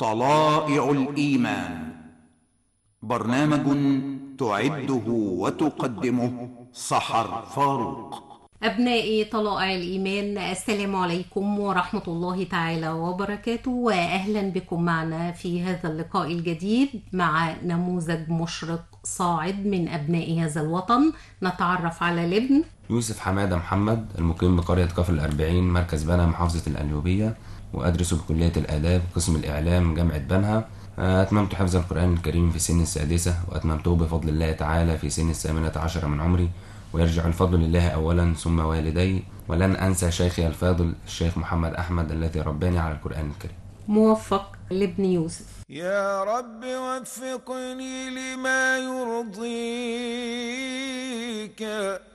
طلائع الإيمان، برنامج تعده وتقدمه سحر فاروق. أبنائي طلائع الإيمان، السلام عليكم ورحمة الله تعالى وبركاته، وأهلا بكم معنا في هذا اللقاء الجديد مع نموذج مشرق صاعد من أبناء هذا الوطن. نتعرف على الابن يوسف حمادة محمد، المقيم بقرية كفر الأربعين، مركز بنها، محافظة القليوبية، وأدرس بكلية الآداب قسم الإعلام جامعة بنها. أتممت حفظ القرآن الكريم في سن السادسة، وأتممته بفضل الله تعالى في سن الثامنة عشر من عمري، ويرجع الفضل لله أولا ثم والدي، ولن أنسى شيخي الفاضل الشيخ محمد أحمد الذي رباني على القرآن الكريم. موفق لابن يوسف. يا رب وفقني لما يرضيك